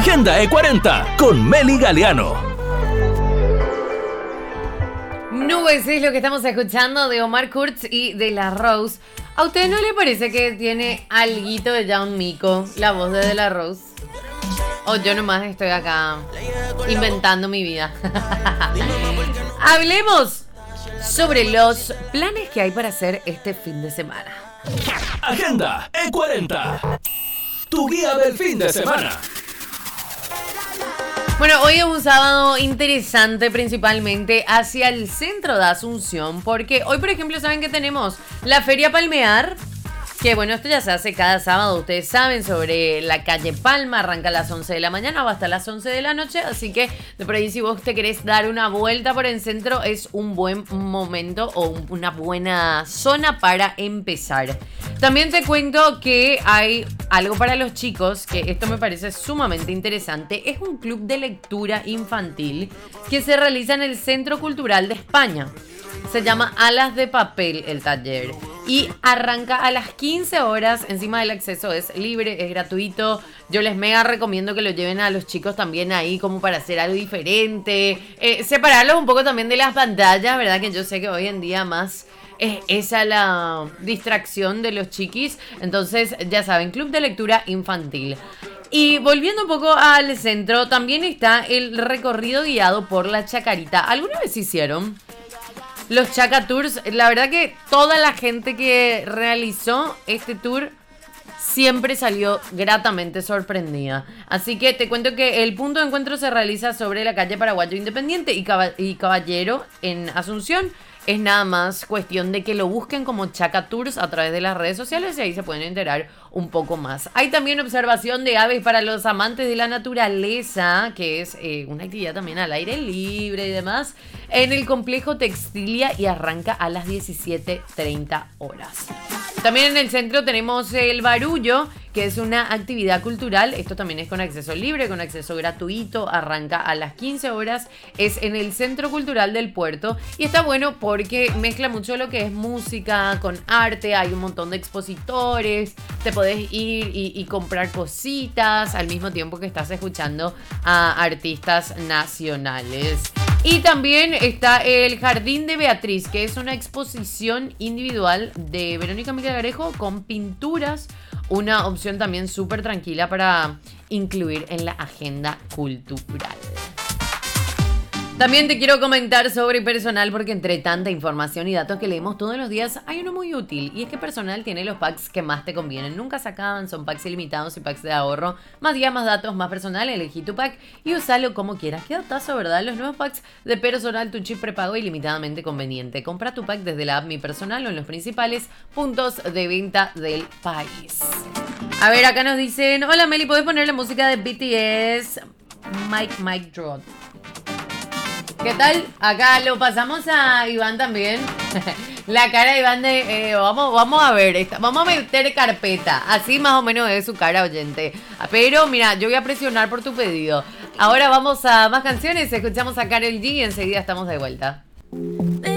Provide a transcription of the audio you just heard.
Agenda E40 con Meli Galeano. Nubes es lo que estamos escuchando de Omar Kurz y de La Rose. ¿A usted no le parece que tiene alguito de John Mico, la voz de La Rose? O yo nomás estoy acá inventando mi vida. Hablemos sobre los planes que hay para hacer este fin de semana. Agenda E40, tu guía del fin de semana. Bueno, hoy es un sábado interesante, principalmente hacia el centro de Asunción, porque hoy, por ejemplo, saben que tenemos la Feria Palmear, que bueno, esto ya se hace cada sábado, ustedes saben, sobre la calle Palma, arranca a las 11 de la mañana, va hasta las 11 de la noche, así que de por ahí si vos te querés dar una vuelta por el centro, es un buen momento o una buena zona para empezar. También te cuento que hay algo para los chicos, que esto me parece sumamente interesante, es un club de lectura infantil que se realiza en el Centro Cultural de España. Se llama Alas de Papel el taller y arranca a las 15 horas. Encima del acceso es libre, es gratuito. Yo les mega recomiendo que lo lleven a los chicos también ahí como para hacer algo diferente. Separarlos un poco también de las pantallas, ¿verdad? Que yo sé que hoy en día más es esa la distracción de los chiquis. Entonces, ya saben, Club de Lectura Infantil. Y volviendo un poco al centro, también está el recorrido guiado por la Chacarita. ¿Alguna vez hicieron los Chaca Tours? La verdad que toda la gente que realizó este tour siempre salió gratamente sorprendida. Así que te cuento que el punto de encuentro se realiza sobre la calle Paraguayo Independiente y Caballero en Asunción. Es nada más cuestión de que lo busquen como Chaca Tours a través de las redes sociales y ahí se pueden enterar un poco más. Hay también observación de aves para los amantes de la naturaleza, que es una actividad también al aire libre y demás, en el complejo Textilia y arranca a las 17:30 horas. También en el centro tenemos el Barullo, que es una actividad cultural. Esto también es con acceso libre, con acceso gratuito. Arranca a las 15 horas. Es en el Centro Cultural del Puerto. Y está bueno porque mezcla mucho lo que es música con arte. Hay un montón de expositores. Te podés ir y comprar cositas al mismo tiempo que estás escuchando a artistas nacionales. Y también está el Jardín de Beatriz, que es una exposición individual de Verónica Melgarejo con pinturas. Una opción también súper tranquila para incluir en la agenda cultural. También te quiero comentar sobre Personal, porque entre tanta información y datos que leemos todos los días, hay uno muy útil. Y es que Personal tiene los packs que más te convienen. Nunca se acaban, son packs ilimitados y packs de ahorro. Más días, más datos, más Personal. Elegí tu pack y usalo como quieras. Qué datazo, ¿verdad? Los nuevos packs de Personal, tu chip prepago ilimitadamente conveniente. Compra tu pack desde la app Mi Personal o en los principales puntos de venta del país. A ver, acá nos dicen: hola Meli, ¿podés poner la música de BTS? Mike Drop. ¿Qué tal? Acá lo pasamos a Iván también. La cara de Iván de... vamos a ver, vamos a meter carpeta. Así más o menos es su cara, oyente. Pero mira, yo voy a presionar por tu pedido. Ahora vamos a más canciones. Escuchamos a Karol G y enseguida estamos de vuelta.